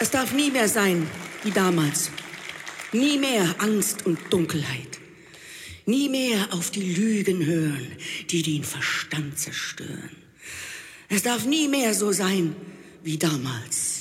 Es darf nie mehr sein wie damals. Nie mehr Angst und Dunkelheit. Nie mehr auf die Lügen hören, die den Verstand zerstören. Es darf nie mehr so sein wie damals.